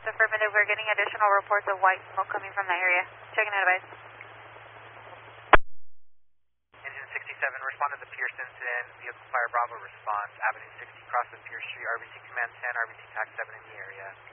That's affirmative. We're getting additional reports of white smoke coming from the area. Checking out advice. Engine 67, respond to the Pierce incident. Vehicle Fire Bravo response. Avenue 60, cross of Pierce Street. RBC Command 10, RBC TAC 7 in the area.